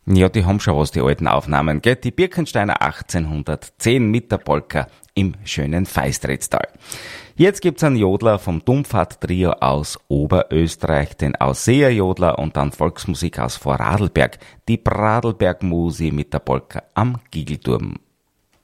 Ja, die haben schon was, die alten Aufnahmen, gell? Die Birkensteiner 1810 mit der Polka im schönen Feistrittstal. Jetzt gibt's einen Jodler vom Dumpfahrt-Trio aus Oberösterreich, den Ausseher-Jodler und dann Volksmusik aus Vorarlberg, die Pradelberg-Musi mit der Polka am Gigelturm.